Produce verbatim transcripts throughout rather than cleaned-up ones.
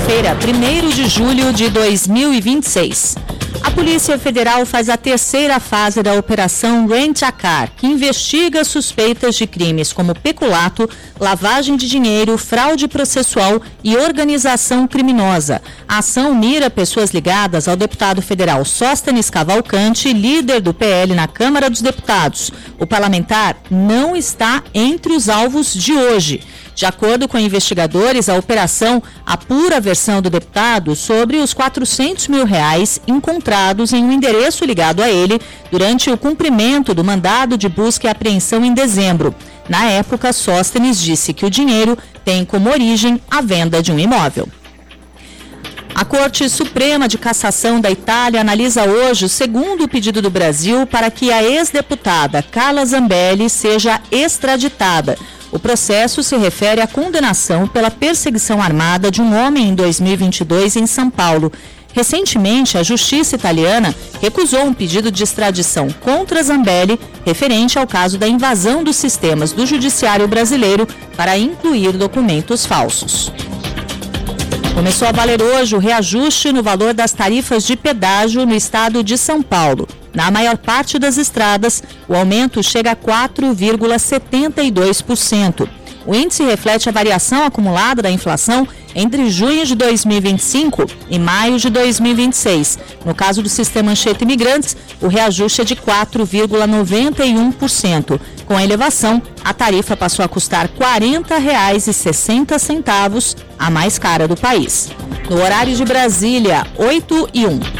Quinta-feira, primeiro de julho de dois mil e vinte e seis. A Polícia Federal faz a terceira fase da Operação Rent-A-Car, que investiga suspeitas de crimes como peculato, lavagem de dinheiro, fraude processual e organização criminosa. A ação mira pessoas ligadas ao deputado federal Sóstenes Cavalcante, líder do P L na Câmara dos Deputados. O parlamentar não está entre os alvos de hoje. De acordo com investigadores, a operação apura a versão do deputado sobre os quatrocentos mil reais encontrados em um endereço ligado a ele durante o cumprimento do mandado de busca e apreensão em dezembro. Na época, Sóstenes disse que o dinheiro tem como origem a venda de um imóvel. A Corte Suprema de Cassação da Itália analisa hoje o segundo pedido do Brasil para que a ex-deputada Carla Zambelli seja extraditada. O processo se refere à condenação pela perseguição armada de um homem em dois mil e vinte e dois em São Paulo. Recentemente, a Justiça italiana recusou um pedido de extradição contra Zambelli, referente ao caso da invasão dos sistemas do Judiciário brasileiro para incluir documentos falsos. Começou a valer hoje o reajuste no valor das tarifas de pedágio no estado de São Paulo. Na maior parte das estradas, o aumento chega a quatro vírgula setenta e dois por cento. O índice reflete a variação acumulada da inflação entre junho de dois mil e vinte e cinco e maio de dois mil e vinte e seis. No caso do sistema Anchieta Imigrantes, o reajuste é de quatro vírgula noventa e um por cento. Com a elevação, a tarifa passou a custar quarenta reais e sessenta centavos, a mais cara do país. No horário de Brasília, oito e um.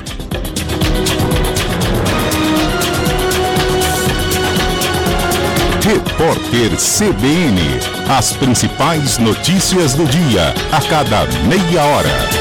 Repórter C B N. As principais notícias do dia, a cada meia hora.